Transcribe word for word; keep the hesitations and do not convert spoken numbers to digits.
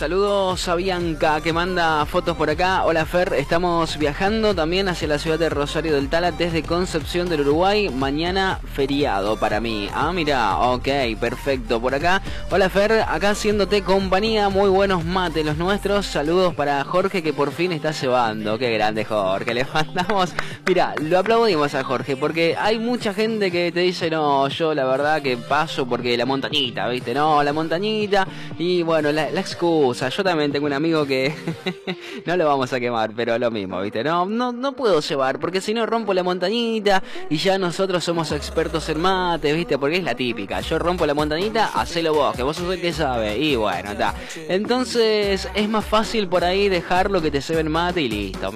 Saludos a Bianca que manda fotos por acá. Hola Fer, estamos viajando también hacia la ciudad de Rosario del Tala desde Concepción del Uruguay. Mañana feriado para mí. Ah, mira, ok, perfecto. Por acá, hola Fer, acá haciéndote compañía. Muy buenos mates los nuestros. Saludos para Jorge que por fin está cebando. Qué grande Jorge, le mandamos. Mira, lo aplaudimos a Jorge porque hay mucha gente que te dice, no, yo la verdad que paso porque la montañita, ¿viste? No, la montañita. Y bueno, la, la excusa. Yo también tengo un amigo que no lo vamos a quemar, pero lo mismo, ¿viste? No, no, no puedo llevar porque si no rompo la montañita y ya nosotros somos expertos en mate, ¿viste? Porque es la típica. Yo rompo la montañita, hacelo vos, que vos sos el que sabe. Y bueno, está. Entonces es más fácil por ahí dejarlo que te ceben mate y listo.